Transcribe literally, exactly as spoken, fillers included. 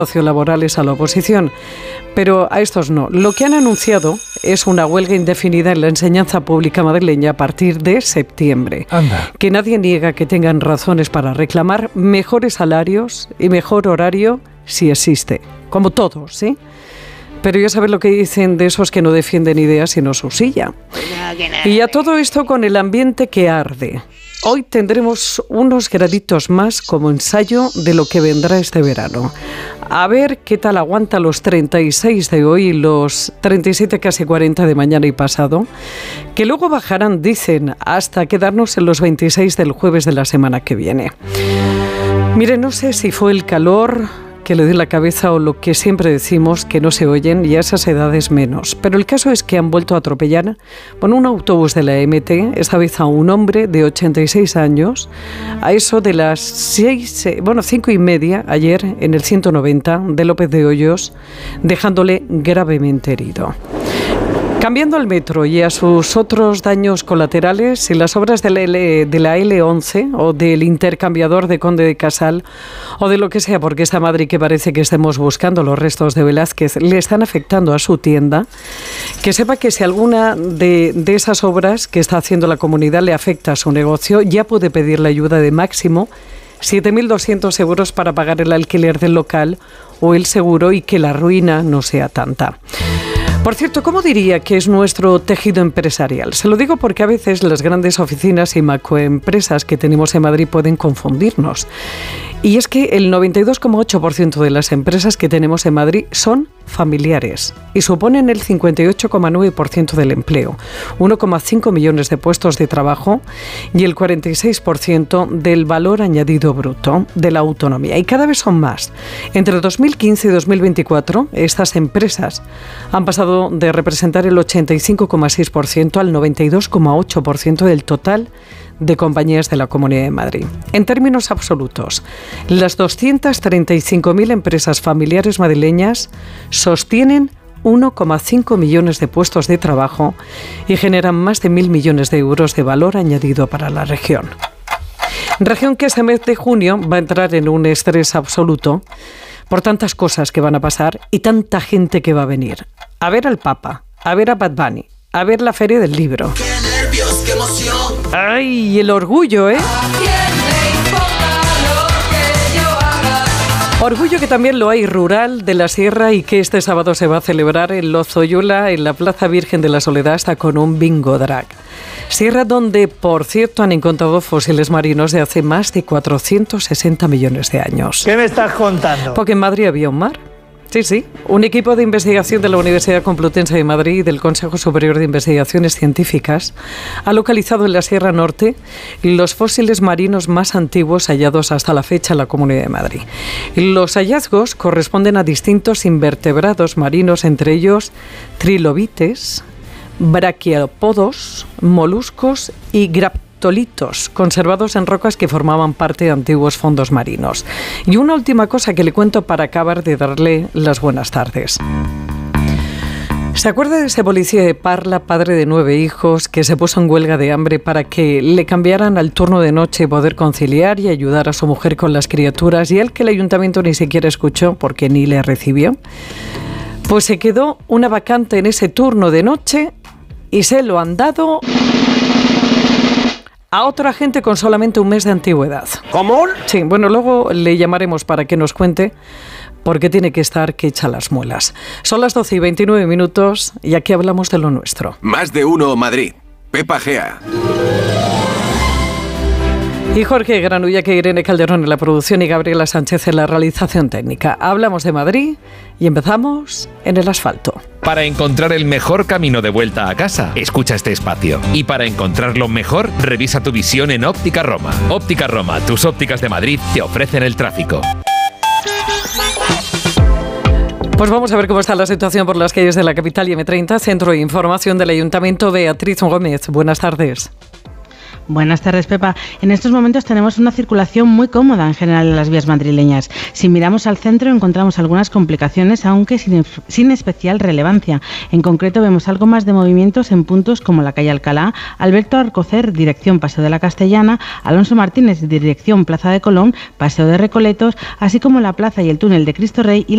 sociolaborales a la oposición, pero a estos no. Lo que han anunciado es una huelga indefinida en la enseñanza pública madrileña a partir de septiembre. Anda. Que nadie niega que tengan razones para reclamar mejores salarios y mejor horario si existe, como todos, ¿sí? Pero ya sabes lo que dicen de esos que no defienden ideas sino su silla. Y a todo esto con el ambiente que arde. Hoy tendremos unos graditos más como ensayo de lo que vendrá este verano. A ver qué tal aguanta los treinta y seis de hoy y los treinta y siete, casi cuarenta de mañana y pasado, que luego bajarán, dicen, hasta quedarnos en los veintiséis del jueves de la semana que viene. Mire, no sé si fue el calor que le dio la cabeza o lo que siempre decimos que no se oyen y a esas edades menos. Pero el caso es que han vuelto a atropellar con un autobús de la M T, esta vez a un hombre de ochenta y seis años, a eso de las seis, bueno, cinco y media ayer en el ciento noventa de López de Hoyos, dejándole gravemente herido. Cambiando al metro y a sus otros daños colaterales, si las obras de la, L, de la L once o del intercambiador de Conde de Casal o de lo que sea, porque esta Madrid que parece que estemos buscando los restos de Velázquez, le están afectando a su tienda, que sepa que si alguna de, de esas obras que está haciendo la comunidad le afecta a su negocio, ya puede pedir la ayuda de máximo siete mil doscientos euros para pagar el alquiler del local o el seguro y que la ruina no sea tanta. Por cierto, ¿cómo diría que es nuestro tejido empresarial? Se lo digo porque a veces las grandes oficinas y macroempresas que tenemos en Madrid pueden confundirnos. Y es que el noventa y dos coma ocho por ciento de las empresas que tenemos en Madrid son familiares y suponen el cincuenta y ocho coma nueve por ciento del empleo, uno coma cinco millones de puestos de trabajo y el cuarenta y seis por ciento del valor añadido bruto de la autonomía. Y cada vez son más. Entre dos mil quince y dos mil veinticuatro, estas empresas han pasado de representar el ochenta y cinco coma seis por ciento al noventa y dos coma ocho por ciento del total de compañías de la Comunidad de Madrid. En términos absolutos, las doscientas treinta y cinco mil empresas familiares madrileñas sostienen uno coma cinco millones de puestos de trabajo y generan más de mil millones de euros de valor añadido para la región. Región que este mes de junio va a entrar en un estrés absoluto por tantas cosas que van a pasar y tanta gente que va a venir. A ver al Papa, a ver a Bad Bunny, a ver la Feria del Libro. ¡Qué nervios, qué emoción! ¡Ay, el orgullo, eh! Orgullo que también lo hay rural de la Sierra y que este sábado se va a celebrar en Lozoyola, en la Plaza Virgen de la Soledad, hasta con un bingo drag. Sierra donde, por cierto, han encontrado fósiles marinos de hace más de cuatrocientos sesenta millones de años. ¿Qué me estás contando? Porque en Madrid había un mar. Sí, sí. Un equipo de investigación de la Universidad Complutense de Madrid y del Consejo Superior de Investigaciones Científicas ha localizado en la Sierra Norte los fósiles marinos más antiguos hallados hasta la fecha en la Comunidad de Madrid. Los hallazgos corresponden a distintos invertebrados marinos, entre ellos trilobites, braquiópodos, moluscos y graptolitos, conservados en rocas que formaban parte de antiguos fondos marinos. Y una última cosa que le cuento para acabar de darle las buenas tardes. ¿Se acuerda de ese policía de Parla, padre de nueve hijos, que se puso en huelga de hambre para que le cambiaran al turno de noche y poder conciliar y ayudar a su mujer con las criaturas, y al que el ayuntamiento ni siquiera escuchó porque ni le recibió? Pues se quedó una vacante en ese turno de noche y se lo han dado a otra gente con solamente un mes de antigüedad. ¿Cómo? Sí, bueno, luego le llamaremos para que nos cuente por qué tiene que estar que echa las muelas. Son las doce y veintinueve minutos y aquí hablamos de lo nuestro. Más de uno Madrid. Pepa Gea. Y Jorge Granulla, que Irene Calderón en la producción y Gabriela Sánchez en la realización técnica. Hablamos de Madrid y empezamos en el asfalto. Para encontrar el mejor camino de vuelta a casa, escucha este espacio. Y para encontrarlo mejor, revisa tu visión en Óptica Roma. Óptica Roma, tus ópticas de Madrid te ofrecen el tráfico. Pues vamos a ver cómo está la situación por las calles de la capital y eme treinta, Centro de Información del Ayuntamiento. Beatriz Gómez, buenas tardes. Buenas tardes, Pepa. En estos momentos tenemos una circulación muy cómoda en general en las vías madrileñas. Si miramos al centro encontramos algunas complicaciones, aunque sin, sin especial relevancia. En concreto vemos algo más de movimientos en puntos como la calle Alcalá, Alberto Alcocer, dirección Paseo de la Castellana, Alonso Martínez, dirección Plaza de Colón, Paseo de Recoletos, así como la plaza y el túnel de Cristo Rey y